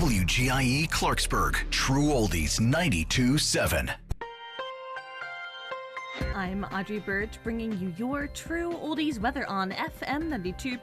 WGIE Clarksburg, True Oldies 92.7. I'm Audrey Birch, bringing you your True Oldies weather on FM 92.7